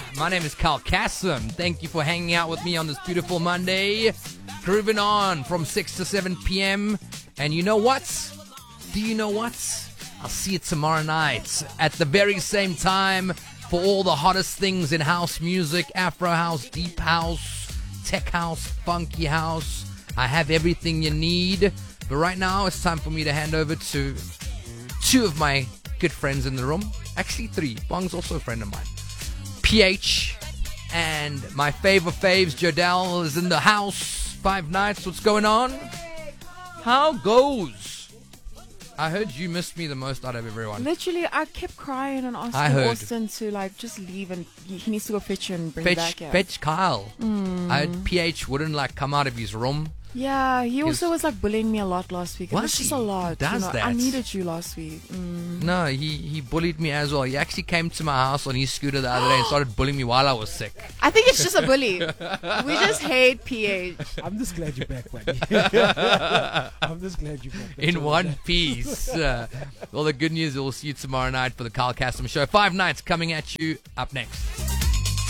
My name is Carl Cassim. Thank you for hanging out with me on this beautiful Monday. Grooving on from 6 to 7 p.m. And you know what? Do you know what? I'll see you tomorrow night at the very same time for all the hottest things in house music, Afro house, deep house, tech house, funky house. I have everything you need. But right now, it's time for me to hand over to two of my good friends in the room. Actually, three. Bong's also a friend of mine. PH and my faves, Jodelle, is in the house. 5 nights. What's going on? How goes? I heard you missed me the most out of everyone. Literally, I kept crying and asking Austin to just leave, and he needs to go fetch you and bring back here. Fetch Kyle. I heard PH wouldn't come out of his room. Yeah, he also was bullying me a lot last week. It was just a lot. Does that? I needed you last week. No, he bullied me as well. He actually came to my house on his scooter the other day and started bullying me while I was sick. I think it's just a bully. We just hate PH. I'm just glad you're back, buddy. I'm just glad you're back. In one piece. Well, the good news, we'll see you tomorrow night for the Carl Cassim Show. 5 nights coming at you up next.